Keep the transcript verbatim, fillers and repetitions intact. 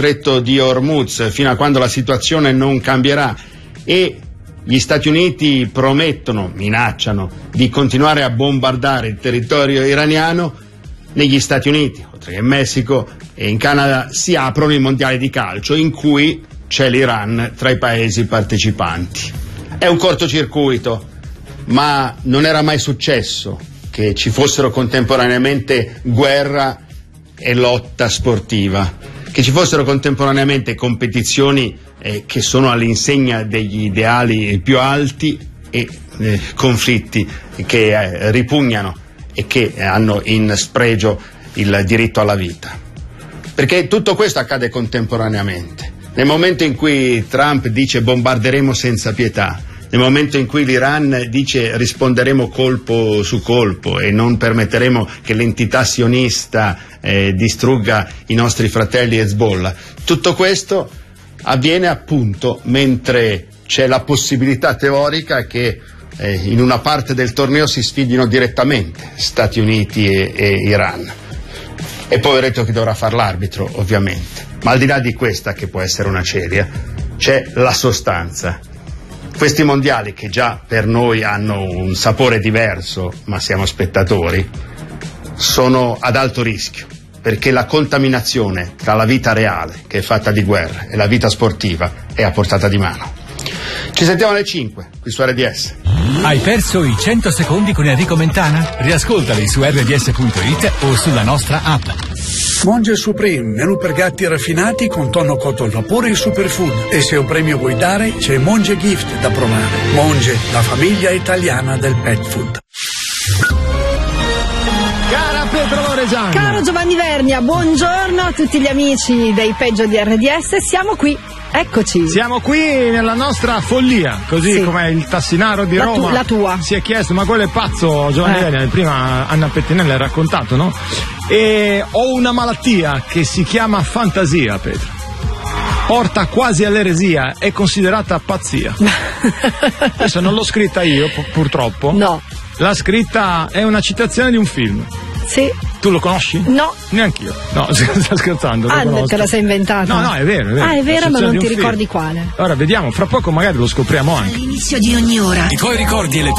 stretto di Hormuz fino a quando la situazione non cambierà, e gli Stati Uniti promettono, minacciano di continuare a bombardare il territorio iraniano, negli Stati Uniti, oltre che in Messico e in Canada, si aprono i mondiali di calcio in cui c'è l'Iran tra i paesi partecipanti. È un cortocircuito, ma non era mai successo che ci fossero contemporaneamente guerra e lotta sportiva, che ci fossero contemporaneamente competizioni eh, che sono all'insegna degli ideali più alti e eh, conflitti che eh, ripugnano e che hanno in spregio il diritto alla vita. Perché tutto questo accade contemporaneamente. Nel momento in cui Trump dice bombarderemo senza pietà, nel momento in cui l'Iran dice risponderemo colpo su colpo e non permetteremo che l'entità sionista eh, distrugga i nostri fratelli Hezbollah, tutto questo avviene appunto mentre c'è la possibilità teorica che eh, in una parte del torneo si sfidino direttamente Stati Uniti e, e Iran. E poveretto chi dovrà far l'arbitro, ovviamente. Ma al di là di questa, che può essere una celia, c'è la sostanza. Questi mondiali, che già per noi hanno un sapore diverso, ma siamo spettatori, sono ad alto rischio, perché la contaminazione tra la vita reale, che è fatta di guerra, e la vita sportiva è a portata di mano. Ci sentiamo alle cinque, qui su R D S. Hai perso i cento secondi con Enrico Mentana? Riascoltali su R D S punto it o sulla nostra app. Monge Supreme, menù per gatti raffinati con tonno cotto al vapore e superfood. E se un premio vuoi dare, c'è Monge Gift da provare. Monge, la famiglia italiana del pet food. Cara Pietro Loregiano. Caro Giovanni Vernia, buongiorno a tutti gli amici dei peggio di R D S, siamo qui. Eccoci. Siamo qui nella nostra follia, così sì. Come il tassinaro di la Roma. Tu, la tua. Si è chiesto, ma quello è pazzo, Giovanni eh. Vernia, prima Anna Pettinelli ha raccontato, no? E ho una malattia che si chiama fantasia, Pietro. Porta quasi all'eresia, è considerata pazzia. Adesso non l'ho scritta io, purtroppo. No. L'ha scritta, è una citazione di un film. Sì. Tu lo conosci? No. Neanch'io. No, sto scherzando. Ah, te la sei inventata? No, no, è vero, è vero. Ah, è vero, ma non ti ricordi quale. Ora vediamo, fra poco magari lo scopriamo anche. All'inizio di ogni ora. I tuoi ricordi e le tue